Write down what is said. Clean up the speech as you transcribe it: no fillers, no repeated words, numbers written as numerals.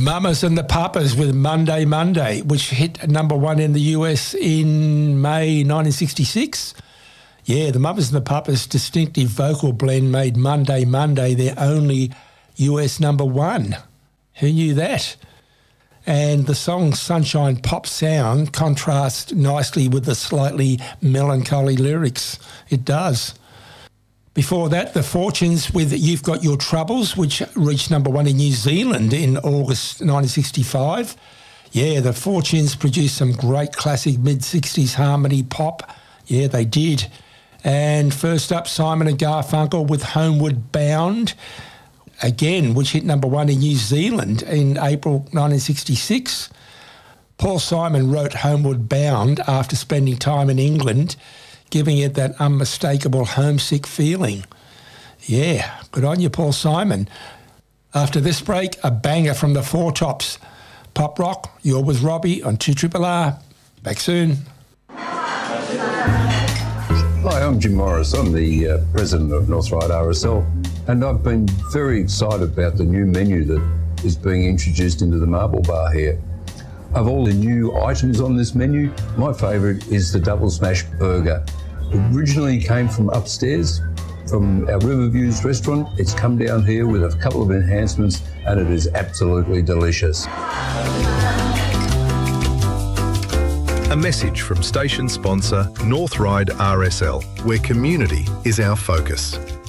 Mamas and the Papas with Monday, Monday, which hit number one in the US in May 1966. Yeah, the Mamas and the Papas' distinctive vocal blend made Monday, Monday their only US number one. Who knew that? And the song's sunshine pop sound contrasts nicely with the slightly melancholy lyrics. It does. Before that, The Fortunes with You've Got Your Troubles, which reached number one in New Zealand in August 1965. Yeah, The Fortunes produced some great classic mid-60s harmony pop. Yeah, they did. And first up, Simon and Garfunkel with Homeward Bound, again, which hit number one in New Zealand in April 1966. Paul Simon wrote Homeward Bound after spending time in England, giving it that unmistakable homesick feeling. Yeah, good on you, Paul Simon. After this break, a banger from the Four Tops. Pop Rock, you're with Robbie on 2RRR. Back soon. Hi, I'm Jim Morris. I'm the president of North Ryde RSL, and I've been very excited about the new menu that is being introduced into the Marble Bar here. Of all the new items on this menu, my favourite is the Double Smash Burger. Originally came from upstairs, from our Riverviews restaurant. It's come down here with a couple of enhancements, and it is absolutely delicious. A message from station sponsor North Ryde RSL, where community is our focus.